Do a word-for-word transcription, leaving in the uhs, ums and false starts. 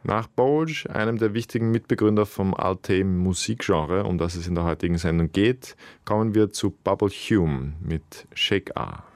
Nach Boge, einem der wichtigen Mitbegründer vom Alt-Musikgenre, um das es in der heutigen Sendung geht, kommen wir zu Bubble Hume mit Shake A.